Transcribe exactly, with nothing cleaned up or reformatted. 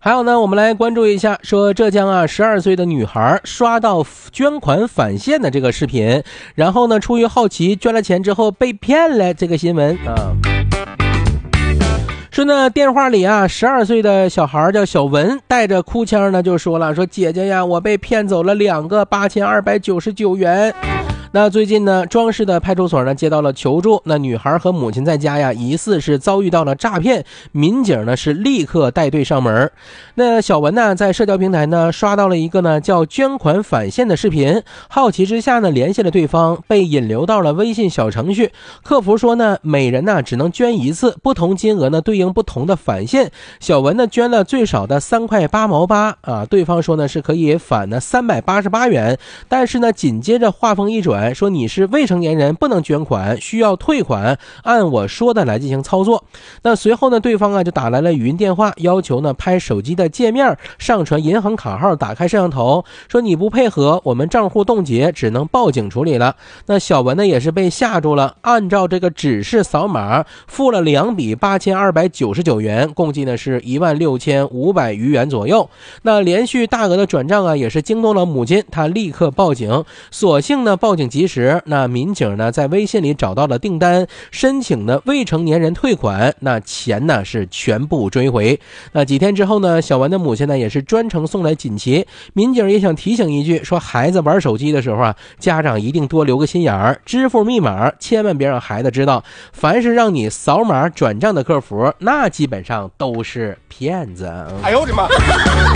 还有呢，我们来关注一下，说浙江啊，十二岁的女孩刷到捐款返现的这个视频，然后呢，出于好奇捐了钱之后被骗了这个新闻啊。说呢，电话里啊，十二岁的小孩叫小文，带着哭腔呢就说了，说姐姐呀，我被骗走了两个八千二百九十九元。那最近呢，庄市的派出所呢接到了求助，那女孩和母亲在家呀，疑似是遭遇到了诈骗，民警呢是立刻带队上门。那小文呢在社交平台呢刷到了一个呢叫捐款返现的视频，好奇之下呢联系了对方，被引流到了微信小程序。客服说呢，每人呢只能捐一次，不同金额呢对应不同的返现。小文呢捐了最少的三块八毛八啊，对方说呢是可以返呢三百八十八元，但是呢紧接着话锋一转。说你是未成年人，不能捐款，需要退款，按我说的来进行操作。那随后呢，对方啊就打来了语音电话，要求呢拍手机的界面，上传银行卡号，打开摄像头，说你不配合，我们账户冻结，只能报警处理了。那小文呢也是被吓住了，按照这个指示扫码，付了两笔八千二百九十九元，共计呢是一万六千五百余元左右。那连续大额的转账啊，也是惊动了母亲，她立刻报警，所幸呢报警及时，那民警呢在微信里找到了订单，申请的未成年人退款，那钱呢是全部追回。那几天之后呢，小文的母亲呢也是专程送来锦旗。民警也想提醒一句，说孩子玩手机的时候啊，家长一定多留个心眼儿，支付密码千万别让孩子知道，凡是让你扫码转账的客服，那基本上都是骗子。 哎呦我的妈！